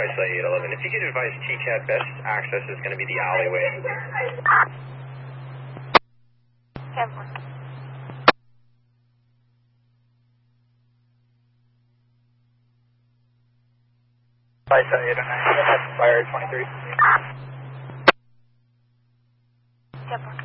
Site 811. If you could advise TCAT, best access is going to be the alleyway. Cancel. Site 809, that's fire 23. Cancel.